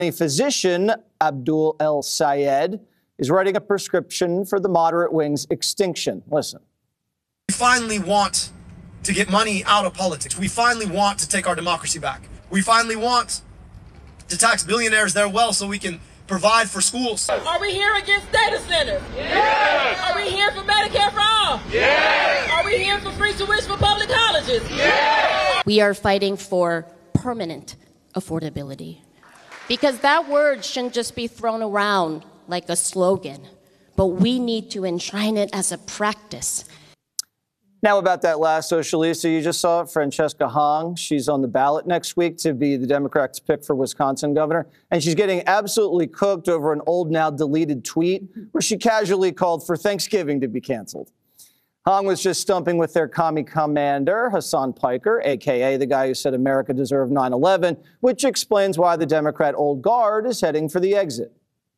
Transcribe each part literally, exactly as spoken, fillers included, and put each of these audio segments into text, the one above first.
A physician, Abdul El Sayed, is writing a prescription for the moderate wing's extinction. Listen. We finally want to get money out of politics. We finally want to take our democracy back. We finally want to tax billionaires their wealth so we can provide for schools. Are we here against data centers? Yes. Are we here for Medicare for all? Yes. Are we here for free tuition for public colleges? Yes. We are fighting for permanent affordability. Because that word shouldn't just be thrown around like a slogan, but we need to enshrine it as a practice. Now about that last socialista you just saw, Francesca Hong. She's on the ballot next week to be the Democrats' pick for Wisconsin governor. And she's getting absolutely cooked over an old, now deleted tweet where she casually called for Thanksgiving to be canceled. Hong was just stumping with their commie commander, Hassan Piker, a k a the guy who said America deserved nine eleven, which explains why the Democrat old guard is heading for the exit.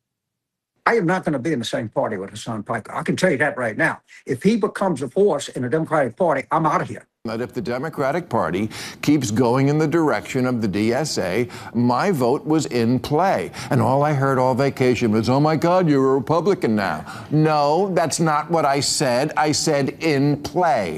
I am not going to be in the same party with Hassan Piker. I can tell you that right now. If he becomes a force in the Democratic Party, I'm out of here. That if the Democratic Party keeps going in the direction of the D S A, my vote was in play. And all I heard all vacation was, oh, my God, you're a Republican now. No, that's not what I said. I said in play.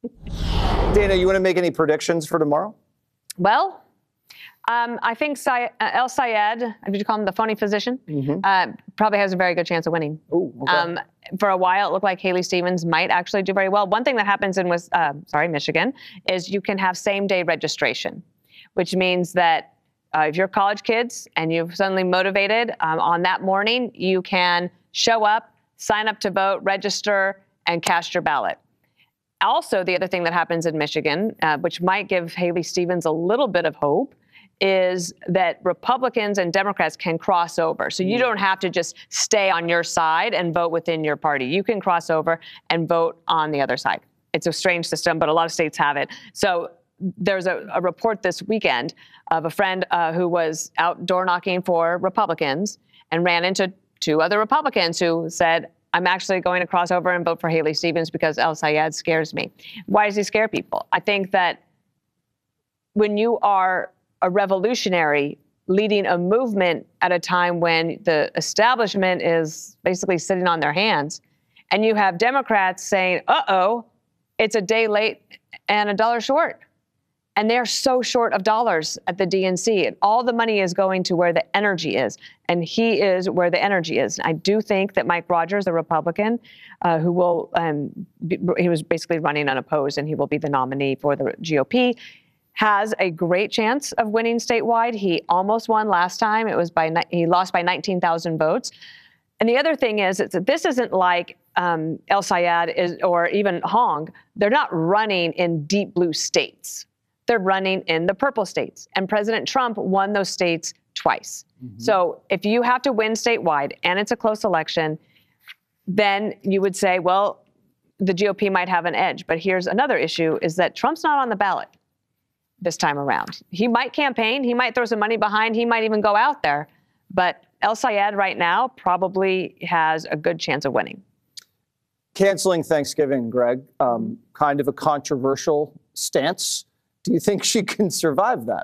Dana, you want to make any predictions for tomorrow? Well, Um, I think Sy- uh, El Sayed, did you call him the phony physician, mm-hmm. uh, probably has a very good chance of winning. Ooh, okay. um, for a while, it looked like Haley Stevens might actually do very well. One thing that happens in was, uh, sorry, Michigan, is you can have same-day registration, which means that uh, if you're college kids and you've suddenly motivated um, on that morning, you can show up, sign up to vote, register, and cast your ballot. Also, the other thing that happens in Michigan, uh, which might give Haley Stevens a little bit of hope, is that Republicans and Democrats can cross over. So you don't have to just stay on your side and vote within your party. You can cross over and vote on the other side. It's a strange system, but a lot of states have it. So there's a, a report this weekend of a friend uh, who was out door knocking for Republicans and ran into two other Republicans who said, I'm actually going to cross over and vote for Haley Stevens because El Sayed scares me. Why does he scare people? I think that when you are a revolutionary leading a movement at a time when the establishment is basically sitting on their hands, and you have Democrats saying, uh-oh, it's a day late and a dollar short. And they're so short of dollars at the D N C. And all the money is going to where the energy is. And he is where the energy is. I do think that Mike Rogers, a Republican, uh, who will, um, be, he was basically running unopposed, and he will be the nominee for the G O P, has a great chance of winning statewide. He almost won last time. It was by he lost by nineteen thousand votes. And the other thing is, it's that this isn't like um, El Sayed is, or even Hong. They're not running in deep blue states. They're running in the purple states. And President Trump won those states twice. Mm-hmm. So if you have to win statewide and it's a close election, then you would say, well, the G O P might have an edge. But here's another issue, is that Trump's not on the ballot this time around. He might campaign, he might throw some money behind, he might even go out there, but El Sayed right now probably has a good chance of winning. Canceling Thanksgiving, Greg, um, kind of a controversial stance. Do you think she can survive that?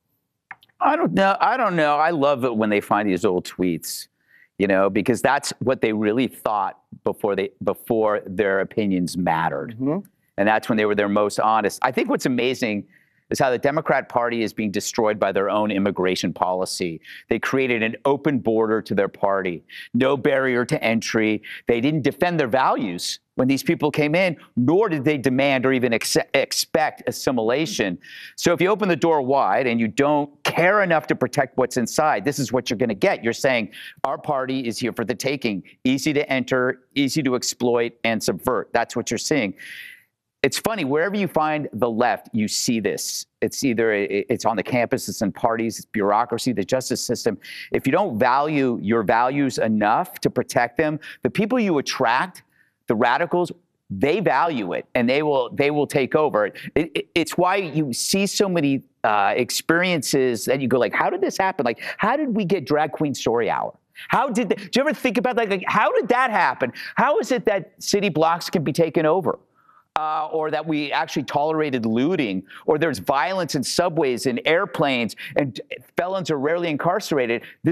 I don't know. I don't know. I love it when they find these old tweets, you know, because that's what they really thought before they before their opinions mattered. Mm-hmm. And that's when they were their most honest. I think what's amazing is how the Democrat Party is being destroyed by their own immigration policy. They created an open border to their party, no barrier to entry. They didn't defend their values when these people came in, nor did they demand or even ex- expect assimilation. So if you open the door wide and you don't care enough to protect what's inside, this is what you're going to get. You're saying our party is here for the taking, easy to enter, easy to exploit and subvert. That's what you're seeing. It's funny, wherever you find the left, you see this. It's either it's on the campus, it's in parties, it's bureaucracy, the justice system. If you don't value your values enough to protect them, the people you attract, the radicals, they value it, and they will they will take over. It, it, it's why you see so many uh, experiences that you go like, how did this happen? Like, how did we get Drag Queen Story Hour? How did, they, do you ever think about that? Like, how did that happen? How is it that city blocks can be taken over? uh, or that we actually tolerated looting, or there's violence in subways and airplanes, and felons are rarely incarcerated. This